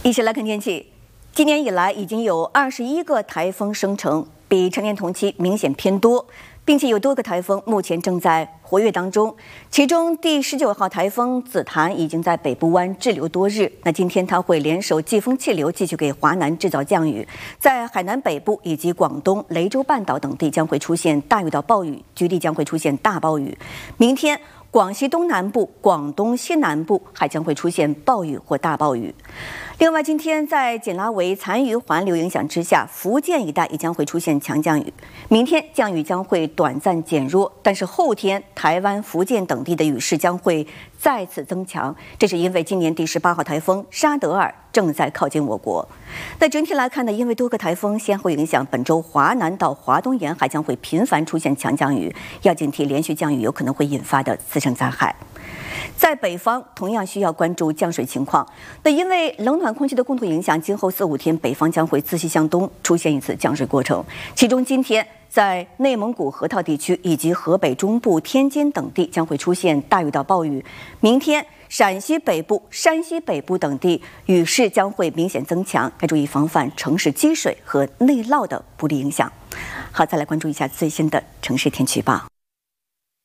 一起来看天气。今年以来，已经有21个台风生成，比常年同期明显偏多，并且有多个台风目前正在活跃当中。其中第19号台风紫檀已经在北部湾滞留多日，那今天它会联手季风气流继续给华南制造降雨，在海南北部以及广东、雷州半岛等地将会出现大雨到暴雨，局地将会出现大暴雨。明天，广西东南部、广东西南部还将会出现暴雨或大暴雨。另外，今天在简拉维残余环流影响之下，福建一带也将会出现强降雨。明天降雨将会短暂减弱，但是后天台湾、福建等地的雨势将会再次增强。这是因为今年第18号台风沙德尔正在靠近我国。那整体来看呢，因为多个台风先后影响，本周华南到华东沿海将会频繁出现强降雨，要警惕连续降雨有可能会引发的次生灾害。在北方同样需要关注降水情况。那因为冷暖空气的共同影响，今后4、5天北方将会自西向东出现一次降水过程。其中今天在内蒙古河套地区以及河北中部、天津等地将会出现大雨到暴雨。明天陕西北部、山西北部等地雨势将会明显增强，该注意防范城市积水和内涝的不利影响。好，再来关注一下最新的城市天气预报。